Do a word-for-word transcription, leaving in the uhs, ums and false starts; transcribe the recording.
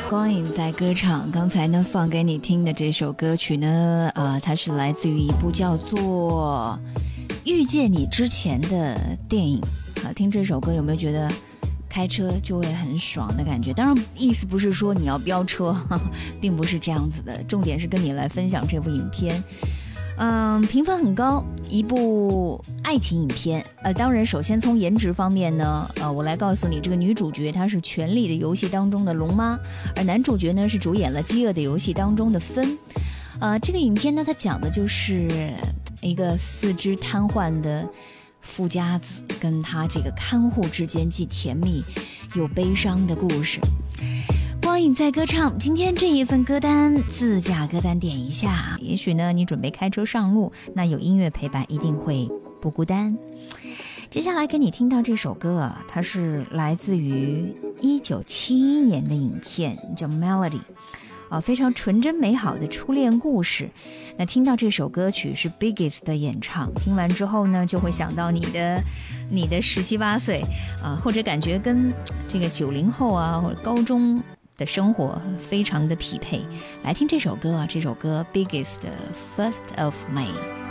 光影在歌唱，刚才呢放给你听的这首歌曲呢，呃，它是来自于一部叫做《遇见你之前》的电影。啊，听这首歌有没有觉得开车就会很爽的感觉？当然，意思不是说你要飙车，呵呵并不是这样子的。重点是跟你来分享这部影片。嗯，评分很高，一部爱情影片。呃，当然，首先从颜值方面呢，呃，我来告诉你，这个女主角她是《权力的游戏》当中的龙妈，而男主角呢是主演了《饥饿的游戏》当中的芬。呃，这个影片呢，它讲的就是一个四肢瘫痪的富家子跟他这个看护之间既甜蜜又悲伤的故事。光影在歌唱，今天这一份歌单自驾歌单点一下，也许呢你准备开车上路，那有音乐陪伴一定会不孤单。接下来跟你听到这首歌啊，它是来自于一九七一年的影片，叫 Melody 啊，非常纯真美好的初恋故事。那听到这首歌曲是 Biggest 的演唱，听完之后呢就会想到你的你的十七八岁啊，或者感觉跟这个九零后啊或者高中的生活非常的匹配。来听这首歌啊，这首歌 Biggest First of May。